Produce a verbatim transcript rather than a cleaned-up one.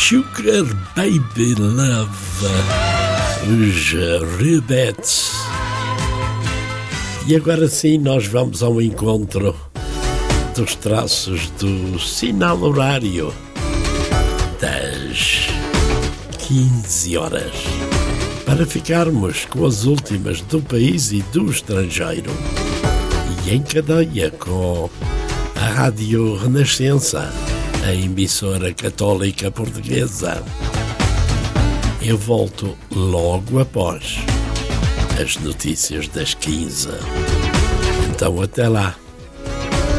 Sugar Baby Love, os Rubettes. E agora sim nós vamos ao encontro dos traços do sinal horário das quinze horas, para ficarmos com as últimas do país e do estrangeiro, e em cadeia com a Rádio Renascença, a emissora católica portuguesa. Eu volto logo após as notícias das quinze. Então até lá.